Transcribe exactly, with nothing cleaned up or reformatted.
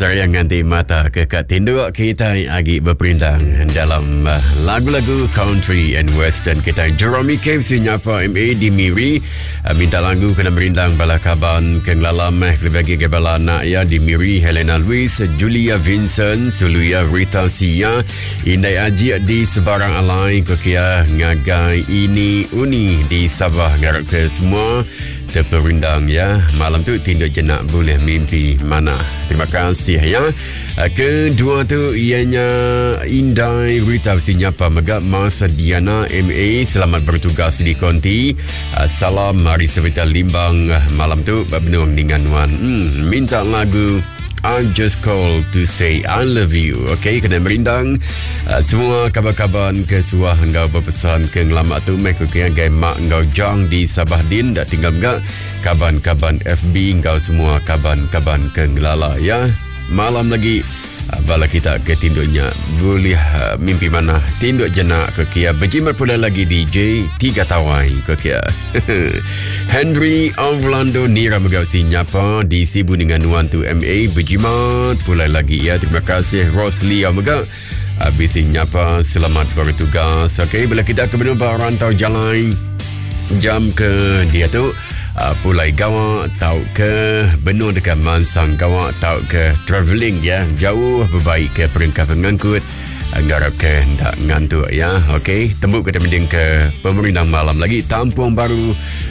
Saya nganti mata ke kat tinduk kita agi berperintang dalam uh, lagu-lagu country and western kita. Jeremy Caves nyapa M A di Miri uh, minta lagu kena merindang bala kaban keng lalam eh bagi ke bala anak ya di Miri. Helena Luis, Julia Vincent, Suluya Rita Sia, Indai Aji di sebarang alai kekia ngagai ini uni di Sabah ngarap ke semua terperindang ya. Malam tu tindak jenak boleh mimpi mana. Terima kasih ya. Kedua tu ianya Indai Rita Sinyapa Megap Mas Diana M A, selamat bertugas di konti. Salam mari sebentar limbang malam tu bebenung dengan wan. Hmm, minta lagu I just call to say I love you. Okay, kena merindang uh, semua kabar-kabar ke suah engkau berpesan ke ngelamak tu mek ke gai mak engkau jang di Sabah Din dak tinggal enggak kaban-kaban F B engkau semua kaban-kaban ke ngelala ya. Malam lagi uh, bala kita ke tinduknya boleh uh, mimpi mana tinduk jenak ke kia berjimat pula lagi D J tiga tawai ke kia. Henry Orlando Nira Megauti nyapa di Sibu dengan Nuan tu M A berjimat pula lagi ya. Terima kasih Rosli Omega habis nyapa selamat bertugas. Okey, bila kita ke benua rantau jalan jam ke dia tu Uh, pulai gawak tau ke benua dekat Mansang gawak tau ke travelling ya jauh berbaik ke peringkat pengangkut ngarap ke tak ngantuk ya. Okey, tembuk kita mending ke pemerintah malam lagi Tampung Baru